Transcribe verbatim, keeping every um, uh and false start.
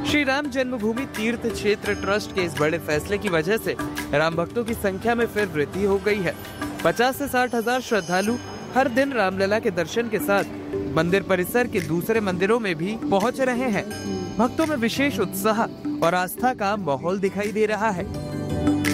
श्री राम जन्मभूमि तीर्थ क्षेत्र ट्रस्ट के इस बड़े फैसले की वजह से राम भक्तों की संख्या में फिर वृद्धि हो गई है। पचास से साठ हजार श्रद्धालु हर दिन रामलला के दर्शन के साथ मंदिर परिसर के दूसरे मंदिरों में भी पहुंच रहे हैं। भक्तों में विशेष उत्साह और आस्था का माहौल दिखाई दे रहा है।